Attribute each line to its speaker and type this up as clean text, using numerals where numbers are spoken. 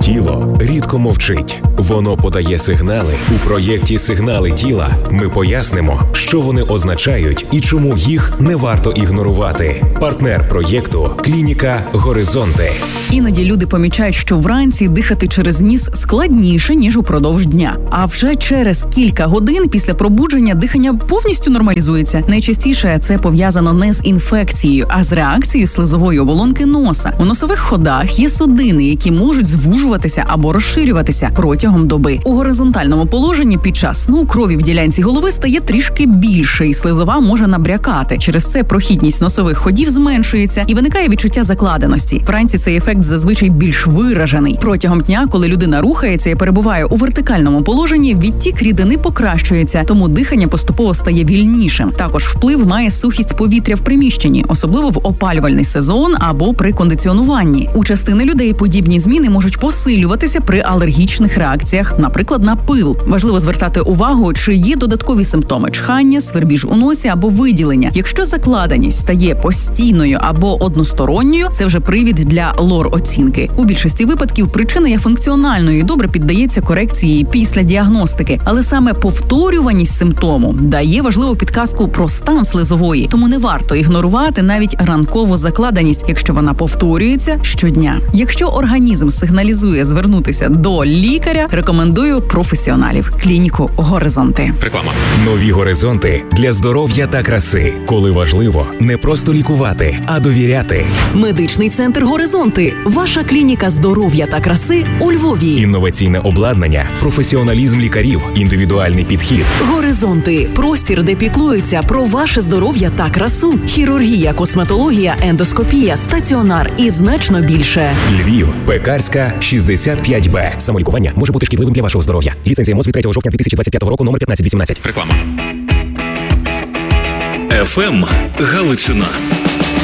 Speaker 1: Тіло рідко мовчить. Воно подає сигнали. У проєкті «Сигнали тіла» ми пояснимо, що вони означають і чому їх не варто ігнорувати. Партнер проєкту – клініка «Горизонти».
Speaker 2: Іноді люди помічають, що вранці дихати через ніс складніше, ніж упродовж дня. А вже через кілька годин після пробудження дихання повністю нормалізується. Найчастіше це пов'язано не з інфекцією, а з реакцією слизової оболонки носа. У носових ходах є судини, які можуть звужуватися або розширюватися протягом доби. У горизонтальному положенні під час сну крові в ділянці голови стає трішки більше, і слизова може набрякати. Через це прохідність носових ходів зменшується і виникає відчуття закладеності. Вранці цей ефект зазвичай більш виражений. Протягом дня, коли людина рухається і перебуває у вертикальному положенні, відтік рідини покращується, тому дихання поступово стає вільнішим. Також вплив має сухість повітря в приміщенні, особливо в опалювальний сезон або при кондиціонуванні. У частини людей подібні зміни можуть посилюватися при алергічних реакціях, наприклад, на пил. Важливо звертати увагу, чи є додаткові симптоми чхання, свербіж у носі або виділення. Якщо закладеність стає постійною або односторонньою, це вже привід для лор-оцінки. У більшості випадків причина є функціональною і добре піддається корекції після діагностики. Але саме повторюваність симптому дає важливу підказку про стан слизової, тому не варто ігнорувати навіть ранкову закладеність, якщо вона повторюється щодня. Якщо організм сигналізує звернутися до лікаря, рекомендую професіоналів. Клініку «Горизонти».
Speaker 1: Реклама. Нові горизонти для здоров'я та краси. Коли важливо не просто лікувати, а довіряти.
Speaker 2: Медичний центр «Горизонти». Ваша клініка здоров'я та краси у Львові.
Speaker 1: Інноваційне обладнання, професіоналізм лікарів, індивідуальний підхід.
Speaker 2: «Горизонти» – простір, де піклуються про ваше здоров'я та красу. Хірургія, косметологія, ендоскопія, стаціонар і значно більше.
Speaker 1: Львів, Пекарська, 65Б. Самолікування може бути шкідливим для вашого здоров'я. Ліцензія МОЗ від 3 жовтня 2025 року, номер 1518.
Speaker 3: Реклама. ФМ Галичина.